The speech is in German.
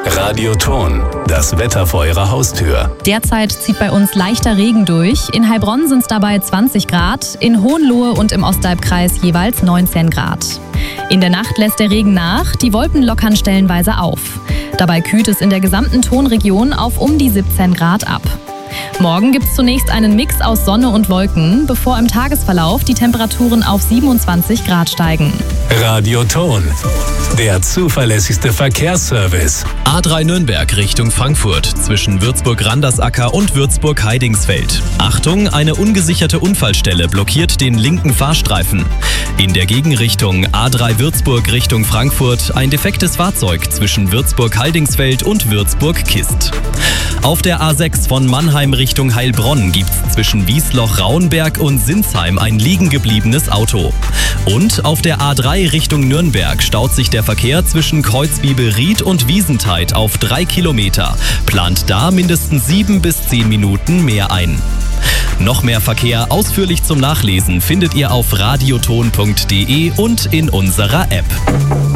Radioton, das Wetter vor Ihrer Haustür. Derzeit zieht bei uns leichter Regen durch. In Heilbronn sind es dabei 20 Grad, in Hohenlohe und im Ostalbkreis jeweils 19 Grad. In der Nacht lässt der Regen nach, die Wolken lockern stellenweise auf. Dabei kühlt es in der gesamten Tonregion auf um die 17 Grad ab. Morgen gibt es zunächst einen Mix aus Sonne und Wolken, bevor im Tagesverlauf die Temperaturen auf 27 Grad steigen. Radioton, der zuverlässigste Verkehrsservice. A3 Nürnberg Richtung Frankfurt zwischen Würzburg-Randersacker und Würzburg-Heidingsfeld. Achtung, eine ungesicherte Unfallstelle blockiert den linken Fahrstreifen. In der Gegenrichtung A3 Würzburg Richtung Frankfurt ein defektes Fahrzeug zwischen Würzburg-Heidingsfeld und Würzburg-Kist. Auf der A6 von Mannheim Richtung Heilbronn gibt es zwischen Wiesloch-Rauenberg und Sinsheim ein liegen gebliebenes Auto. Und auf der A3 Richtung Nürnberg staut sich der Verkehr zwischen Kreuzbibel-Ried und Wiesentheid auf 3 Kilometer. Plant da mindestens 7 bis 10 Minuten mehr ein. Noch mehr Verkehr ausführlich zum Nachlesen findet ihr auf radioton.de und in unserer App.